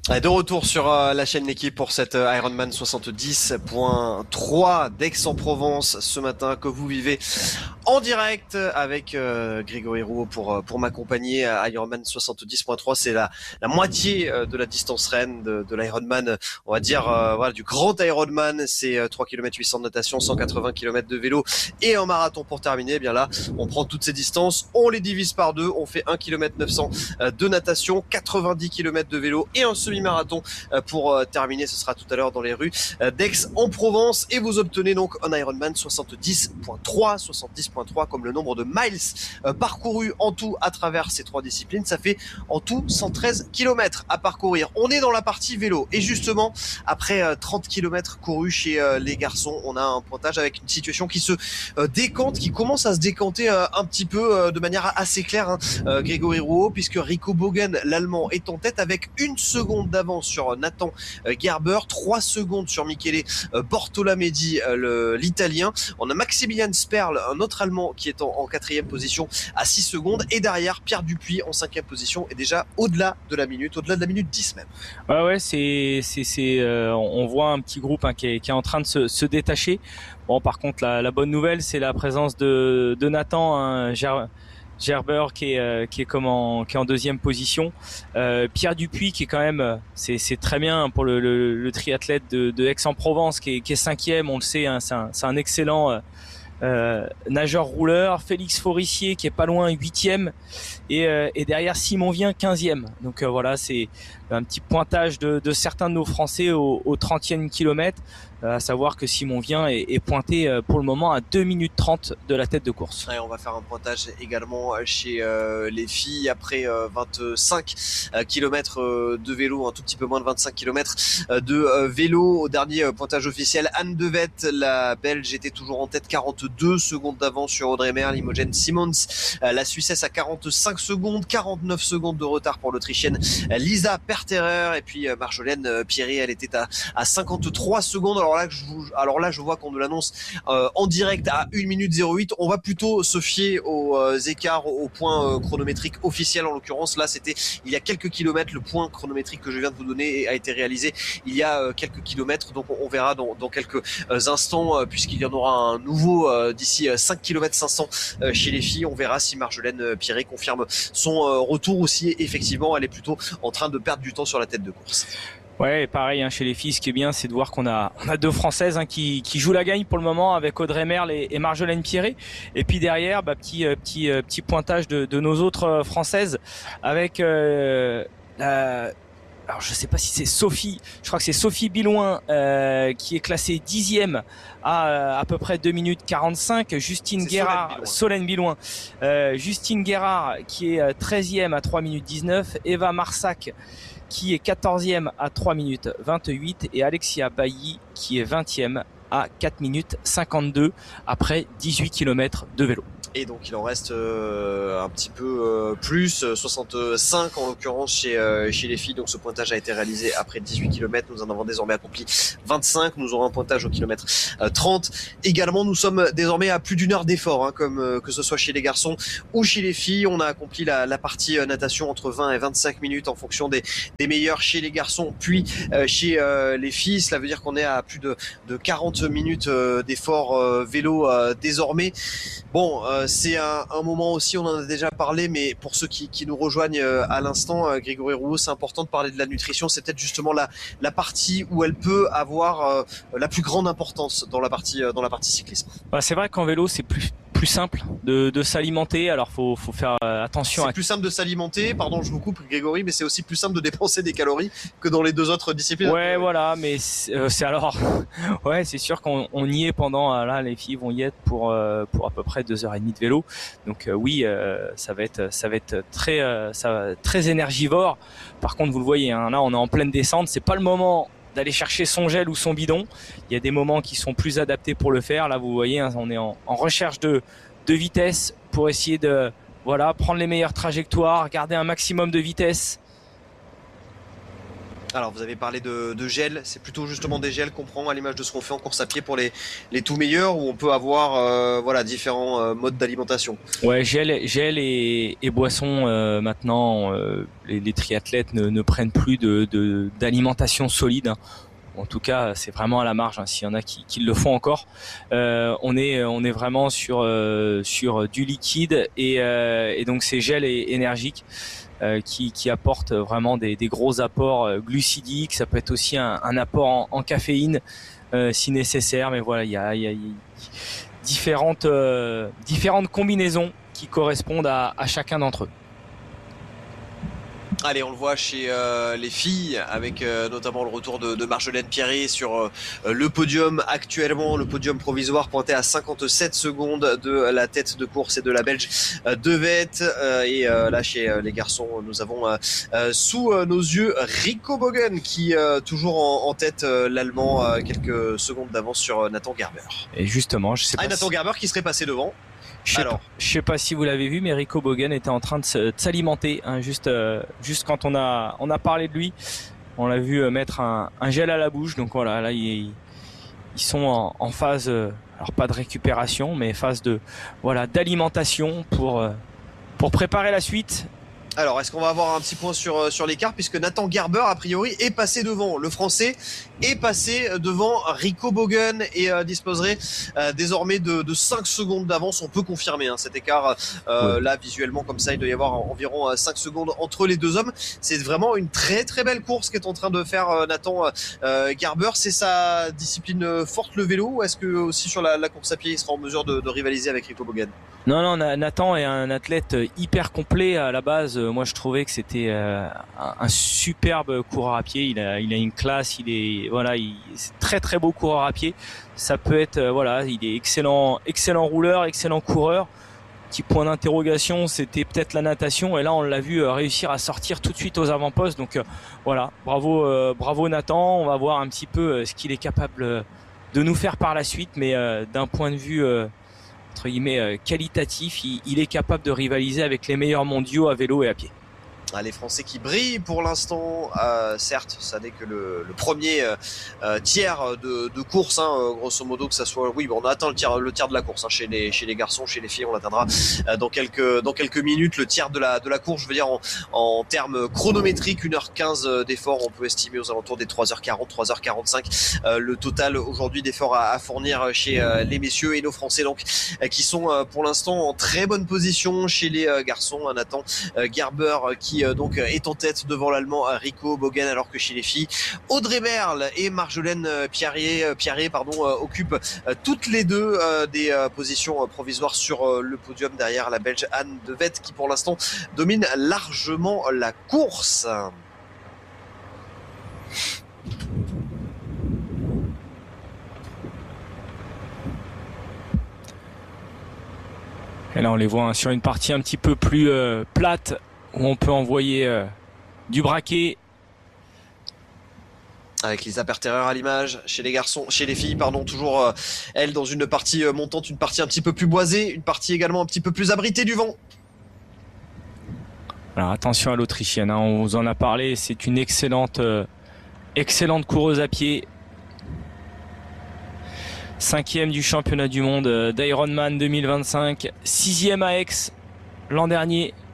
De retour sur la chaîne L'équipe pour cette Ironman 70.3 d'Aix-en-Provence ce matin que vous vivez en direct avec Grégory Rouault pour m'accompagner à Ironman 70.3. C'est la moitié de la distance reine de l'Ironman, on va dire voilà, du grand Ironman. C'est 3 km 800 de natation, 180 km de vélo et un marathon pour terminer. Eh bien là, on prend toutes ces distances, on les divise par deux, on fait 1 km 900 de natation, 90 km de vélo et un semi-marathon pour terminer. Ce sera tout à l'heure dans les rues d'Aix-en-Provence et vous obtenez donc un Ironman 70.3 comme le nombre de miles parcourus en tout à travers ces trois disciplines. Ça fait en tout 113 km à parcourir. On est dans la partie vélo et justement après 30 km courus chez les garçons, on a un pointage avec une situation qui se décante, qui commence à se décanter un petit peu de manière assez claire, hein, Grégory Rouault, puisque Rico Bogen, l'Allemand, est en tête avec 1 seconde d'avance sur Nathan Gerber, 3 secondes sur Michele Bortolamedi, l'Italien. On a Maximilian Sperl, un autre Allemand, qui est en 4e position à 6 secondes. Et derrière, Pierre Dupuis en 5e position est déjà au-delà de la minute 10 même. Ouais, on voit un petit groupe qui est en train de se détacher. Bon, par contre, la bonne nouvelle, c'est la présence de Nathan, hein, Gerber qui est en 2e position. Pierre Dupuis qui est quand même, c'est très bien pour le triathlète de Aix-en-Provence qui est 5e, on le sait, hein, c'est un excellent nageur rouleur. Félix Forissier qui est pas loin, 8e, et derrière Simon Vien, 15e. Donc voilà, c'est un petit pointage de certains de nos Français au 30e kilomètre, à savoir que Simon Vien est pointé pour le moment à 2 minutes 30 de la tête de course. Ouais, on va faire un pointage également chez les filles après 25 km de vélo, un tout petit peu moins de 25 km de vélo. Au dernier pointage officiel, Anne Devette, la Belge, était toujours en tête, 42 secondes d'avance sur Audrey Merle. Imogen Simons, la Suissesse, à 45 secondes, 49 secondes de retard pour l'Autrichienne Lisa Perterer, et puis Marjolaine Pierry, elle était à 53 secondes. Alors là, je vois qu'on nous l'annonce en direct à 1 minute 08. On va plutôt se fier aux écarts, aux points chronométriques officiels. En l'occurrence, là, c'était il y a quelques kilomètres. Le point chronométrique que je viens de vous donner a été réalisé il y a quelques kilomètres. Donc on verra dans quelques instants, puisqu'il y en aura un nouveau d'ici 5 km 500 chez les filles. On verra si Marjolaine Pierret confirme son retour ou si effectivement elle est plutôt en train de perdre du temps sur la tête de course. Ouais, pareil, hein, chez les filles, ce qui est bien, c'est de voir qu'on a 2 Françaises, hein, qui jouent la gagne pour le moment, avec Audrey Merle et Marjolaine Pierret. Et puis derrière, petit pointage de nos autres Françaises avec alors je sais pas si c'est Sophie, je crois que c'est Sophie Bilouin qui est classée 10e à peu près 2 minutes 45. Justine Guérard, Solène Bilouin, Justine Guérard qui est 13e à 3 minutes 19, Eva Marsac qui est 14e à 3 minutes 28, et Alexia Bailly qui est 20e à 4 minutes 52 après 18 km de vélo. Et donc il en reste un petit peu plus, 65 en l'occurrence chez les filles. Donc ce pointage a été réalisé après 18 km. Nous en avons désormais accompli 25. Nous aurons un pointage au kilomètre 30. Également, nous sommes désormais à plus d'1 heure d'effort, hein, comme que ce soit chez les garçons ou chez les filles. On a accompli la partie natation entre 20 et 25 minutes en fonction des meilleurs chez les garçons, puis chez les filles. Cela veut dire qu'on est à plus de 40 minutes d'effort vélo désormais. Bon, c'est un moment aussi, on en a déjà parlé, mais pour ceux qui nous rejoignent à l'instant, Grégory Rouault, c'est important de parler de la nutrition. C'est peut-être justement la partie où elle peut avoir la plus grande importance dans la partie cyclisme. Bah, c'est vrai qu'en vélo, c'est plus simple de s'alimenter. Alors faut faire attention. C'est plus simple de s'alimenter, pardon, je vous coupe Grégory, mais c'est aussi plus simple de dépenser des calories que dans les 2 autres disciplines. Ouais, voilà, mais c'est alors ouais, c'est sûr qu'on y est pendant, là les filles vont y être pour à peu près 2h30 de vélo. Donc oui, ça va être très énergivore. Par contre, vous le voyez, hein, là on est en pleine descente, c'est pas le moment d'aller chercher son gel ou son bidon. Il y a des moments qui sont plus adaptés pour le faire. Là, vous voyez, hein, on est en recherche de vitesse pour essayer de prendre les meilleures trajectoires, garder un maximum de vitesse. Alors vous avez parlé de gel, c'est plutôt justement des gels qu'on prend à l'image de ce qu'on fait en course à pied pour les tout meilleurs, où on peut avoir voilà différents modes d'alimentation. Ouais, gel et boissons maintenant. Les triathlètes ne prennent plus d'alimentation solide, hein. En tout cas, c'est vraiment à la marge, hein, s'il y en a qui le font encore. On est vraiment sur du liquide et donc ces gels énergiques qui apportent vraiment des gros apports glucidiques. Ça peut être aussi un apport en caféine si nécessaire. Mais voilà, il y a différentes combinaisons qui correspondent à chacun d'entre eux. Allez, on le voit chez les filles, avec notamment le retour de Marjolaine Pierret sur le podium actuellement, le podium provisoire pointé à 57 secondes de la tête de course et de la Belge De Vet. Et là, chez les garçons, nous avons sous nos yeux Rico Bogen qui toujours en tête, l'Allemand, quelques secondes d'avance sur Nathan Gerber. Et justement, je sais pas. Nathan Gerber qui serait passé devant. Je sais pas si vous l'avez vu, mais Rico Bogen était en train de s'alimenter, hein, juste quand on a parlé de lui, on l'a vu mettre un gel à la bouche. Donc voilà, là ils sont en phase, alors pas de récupération, mais phase d'alimentation pour préparer la suite. Alors, est-ce qu'on va avoir un petit point sur l'écart, puisque Nathan Gerber, a priori, est passé devant. Le Français est passé devant Rico Bogen et disposerait désormais de 5 secondes d'avance. On peut confirmer cet écart. Ouais. Là, visuellement, comme ça, il doit y avoir environ 5 secondes entre les deux hommes. C'est vraiment une très très belle course qu'est en train de faire Nathan Gerber. C'est sa discipline forte, le vélo, ou est-ce que aussi sur la course à pied, il sera en mesure de rivaliser avec Rico Bogen? Non, Nathan est un athlète hyper complet à la base. Moi, je trouvais que c'était un superbe coureur à pied. Il a une classe. C'est très très beau coureur à pied. Ça peut être il est excellent rouleur, excellent coureur. Petit point d'interrogation, c'était peut-être la natation. Et là, on l'a vu réussir à sortir tout de suite aux avant-postes. Donc bravo Nathan. On va voir un petit peu ce qu'il est capable de nous faire par la suite. Mais d'un point de vue entre guillemets qualitatif, il est capable de rivaliser avec les meilleurs mondiaux à vélo et à pied. Les Français qui brillent pour l'instant, certes, ça n'est que le premier tiers de course, grosso modo, que ça soit. Oui, bon, on a atteint le tiers de la course chez les garçons, chez les filles, on l'atteindra dans quelques minutes. Le tiers de la course, je veux dire en termes chronométriques, 1h15 d'efforts, on peut estimer aux alentours des 3h40, 3h45 le total aujourd'hui d'efforts à fournir chez les messieurs, et nos Français donc qui sont pour l'instant en très bonne position chez les garçons. Nathan Gerber qui donc est en tête devant l'Allemand Rico Bogen, alors que chez les filles, Audrey Merle et Marjolaine Pierret occupent toutes les deux des positions provisoires sur le podium, derrière la Belge Anne De Vet qui pour l'instant domine largement la course. Et là on les voit sur une partie un petit peu plus plate, où on peut envoyer du braquet. Avec les aperterreurs à l'image, chez les filles, pardon, toujours elles dans une partie montante, une partie un petit peu plus boisée, une partie également un petit peu plus abritée du vent. Alors attention à l'Autrichienne, on vous en a parlé, c'est une excellente coureuse à pied. 5e du championnat du monde d'Ironman 2025, 6e à Aix l'an dernier.